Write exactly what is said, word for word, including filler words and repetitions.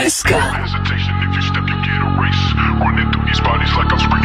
Let's go. Hesitation, if you step, you get erased. Running through these bodies like I'm spring